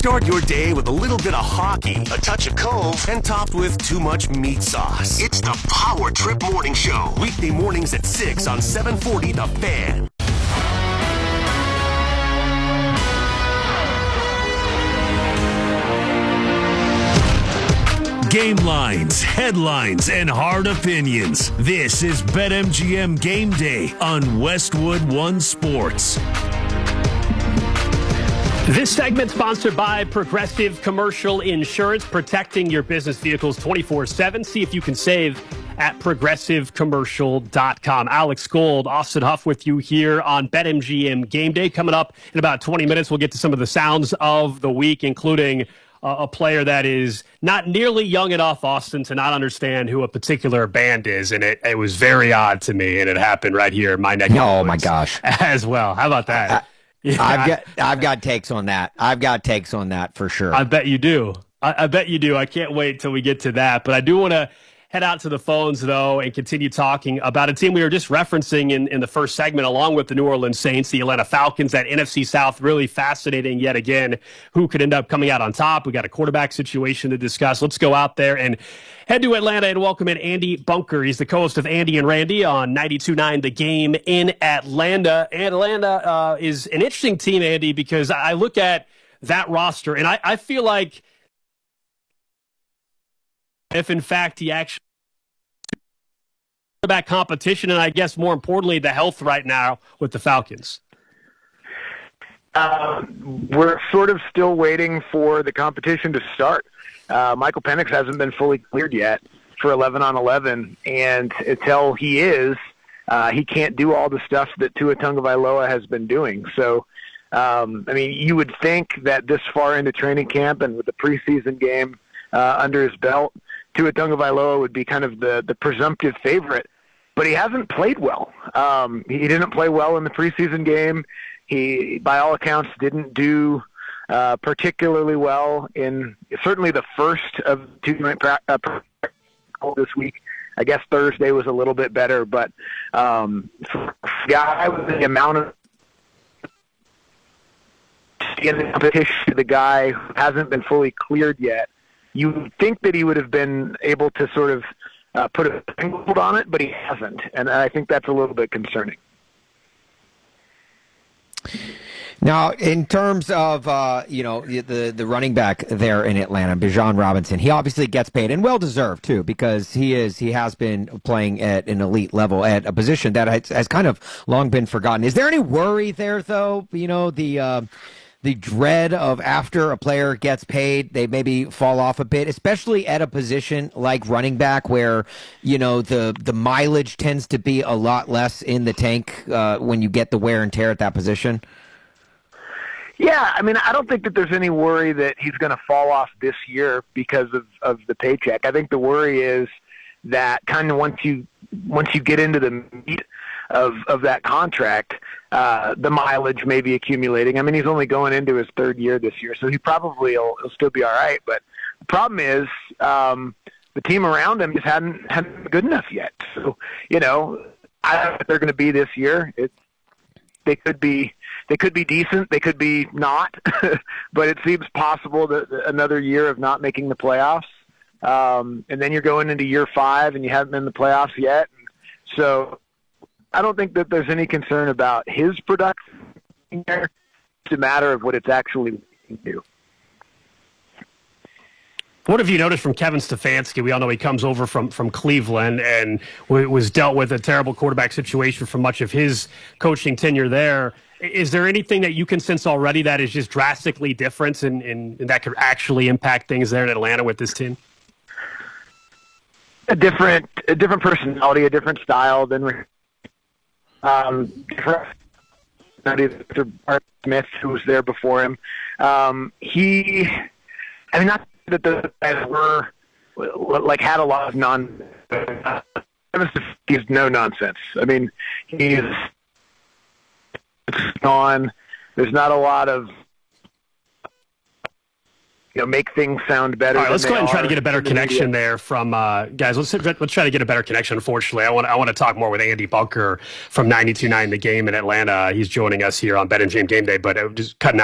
Start your day with a little bit of hockey, a touch of Cove, and topped with too much meat sauce. It's the Power Trip Morning Show. Weekday mornings at 6 on 740 The Fan. Game lines, headlines, and hard opinions. This is BetMGM Game Day on Westwood One Sports. This segment sponsored by Progressive Commercial Insurance, protecting your business vehicles 24/7. See if you can save at progressivecommercial.com. Alex Gold, Austin Huff with you here on BetMGM Game Day. Coming up in about 20 minutes, we'll get to some of the sounds of the week, including a player that is not nearly young enough, Austin, to not understand who a particular band is. And it was very odd to me, and it happened right here in my neck. Oh, my gosh. As well. How about that? Yeah. I've got takes on that. I've got takes on that for sure. I bet you do. I bet you do. I can't wait till we get to that. But I do want to head out to the phones, though, and continue talking about a team we were just referencing in the first segment, along with the New Orleans Saints, the Atlanta Falcons. That NFC South, really fascinating yet again. Who could end up coming out on top? We got a quarterback situation to discuss. Let's go out there and head to Atlanta and welcome in Andy Bunker. He's the co-host of Andy and Randy on 92.9 The Game in Atlanta. Atlanta is an interesting team, Andy, because I look at that roster, and I feel like if, in fact, he actually back competition, and I guess more importantly, the health right now with the Falcons. We're sort of still waiting for the competition to start. Michael Penix hasn't been fully cleared yet for 11-on-11, and until he is, he can't do all the stuff that Tua Tagovailoa has been doing. So, I mean, you would think that this far into training camp and with the preseason game under his belt, Tua Tagovailoa would be kind of the presumptive favorite, but he hasn't played well. He didn't play well in the preseason game. He, by all accounts, didn't do particularly well in certainly the first of two-night practice this week. I guess Thursday was a little bit better, but for a guy with the amount of in the competition, the guy who hasn't been fully cleared yet, you would think that he would have been able to sort of put a hold on it, but he hasn't, and I think that's a little bit concerning. Now, in terms of the running back there in Atlanta, Bijan Robinson, he obviously gets paid, and well deserved too, because he has been playing at an elite level at a position that has kind of long been forgotten. Is there any worry there, though? You know, the dread of after a player gets paid, they maybe fall off a bit, especially at a position like running back where, you know, the mileage tends to be a lot less in the tank when you get the wear and tear at that position? Yeah, I mean, I don't think that there's any worry that he's going to fall off this year because of the paycheck. I think the worry is that kind of once you get into the meat of that contract, the mileage may be accumulating. I mean, he's only going into his third year this year, so he probably will still be all right. But the problem is the team around him just hadn't been good enough yet. So, you know, I don't know if they're going to be this year. They could be decent. They could be not. But it seems possible that another year of not making the playoffs. And then you're going into year 5 and you haven't been in the playoffs yet. So I don't think that there's any concern about his production there. It's a matter of what it's actually do. What have you noticed from Kevin Stefanski? We all know he comes over from Cleveland and was dealt with a terrible quarterback situation for much of his coaching tenure there. Is there anything that you can sense already that is just drastically different and that could actually impact things there in Atlanta with this team? A different personality, a different style than Art Smith, who was there before him. Not that the guys were like had a lot of he's no nonsense. I mean, he's on. There's not a lot of make things sound better. All right, let's go ahead and try to get a better connection there from guys. Let's try to get a better connection. Unfortunately, I want to talk more with Andy Bunker from 92.9 The Game in Atlanta. He's joining us here on BetMGM Game Day, but just cutting out.